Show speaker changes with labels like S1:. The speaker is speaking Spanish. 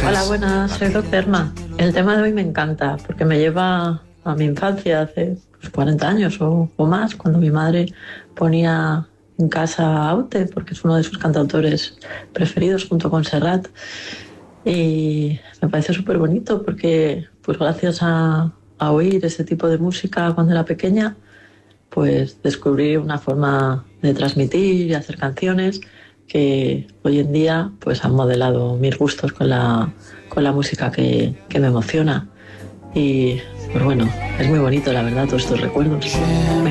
S1: Hola, buenas, soy Erma. El tema de hoy me encanta porque me lleva a mi infancia hace 40 años o más, cuando mi madre ponía en casa Aute, porque es uno de sus cantautores preferidos junto con Serrat. Y me parece súper bonito porque, pues gracias a oír ese tipo de música cuando era pequeña, pues descubrí una forma de transmitir y hacer canciones que hoy en día pues han modelado mis gustos con la música que me emociona. Y pues bueno, es muy bonito la verdad todos estos recuerdos.